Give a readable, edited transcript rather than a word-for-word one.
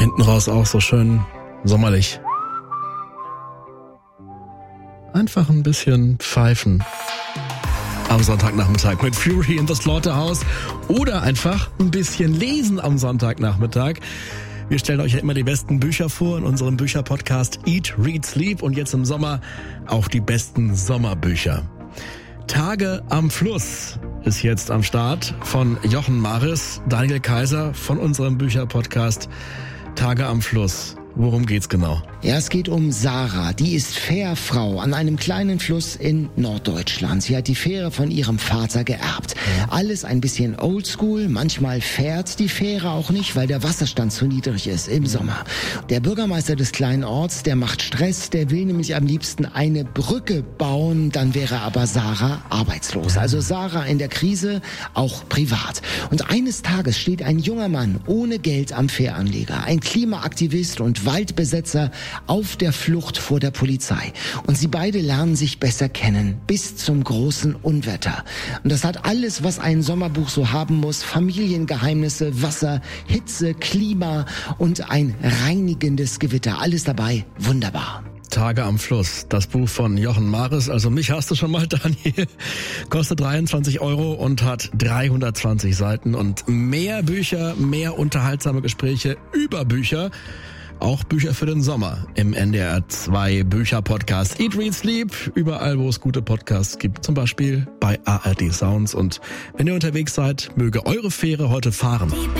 Hinten raus auch so schön sommerlich. Einfach ein bisschen pfeifen am Sonntagnachmittag mit Fury in the Slaughterhouse oder einfach ein bisschen lesen am Sonntagnachmittag. Wir stellen euch ja immer die besten Bücher vor in unserem Bücherpodcast Eat, Read, Sleep und jetzt im Sommer auch die besten Sommerbücher. Tage am Fluss ist jetzt am Start von Jochen Maris, Daniel Kaiser von unserem Bücherpodcast Tage am Fluss. Worum geht's genau? Ja, es geht um Sarah. Die ist Fährfrau an einem kleinen Fluss in Norddeutschland. Sie hat die Fähre von ihrem Vater geerbt. Alles ein bisschen oldschool. Manchmal fährt die Fähre auch nicht, weil der Wasserstand zu niedrig ist im Sommer. Der Bürgermeister des kleinen Orts, der macht Stress. Der will nämlich am liebsten eine Brücke bauen. Dann wäre aber Sarah arbeitslos. Also Sarah in der Krise, auch privat. Und eines Tages steht ein junger Mann ohne Geld am Fähranleger. Ein Klimaaktivist und Waldbesetzer auf der Flucht vor der Polizei. Und sie beide lernen sich besser kennen, bis zum großen Unwetter. Und das hat alles, was ein Sommerbuch so haben muss. Familiengeheimnisse, Wasser, Hitze, Klima und ein reinigendes Gewitter. Alles dabei, wunderbar. Tage am Fluss, das Buch von Jochen Maris. Also mich hast du schon mal, Daniel. Kostet 23 € und hat 320 Seiten und mehr Bücher, mehr unterhaltsame Gespräche über Bücher. Auch Bücher für den Sommer im NDR 2 Bücher-Podcast. Eat, Read, Sleep, überall, wo es gute Podcasts gibt. Zum Beispiel bei ARD Sounds. Und wenn ihr unterwegs seid, möge eure Fähre heute fahren.